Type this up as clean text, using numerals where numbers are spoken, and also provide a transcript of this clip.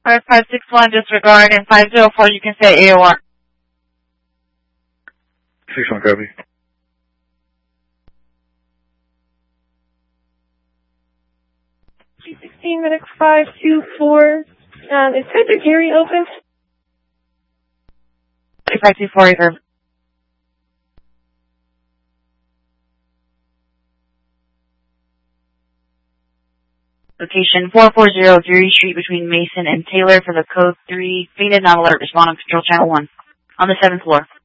Alright, 561, disregard, and 504, you can say AOR. 61, copy. Medic 524. Is Cedric Gary open? 524, affirm. Location 440 Drury Street between Mason and Taylor for the code 3. Fainted, not alert. Respond on control channel 1. On the 7th floor.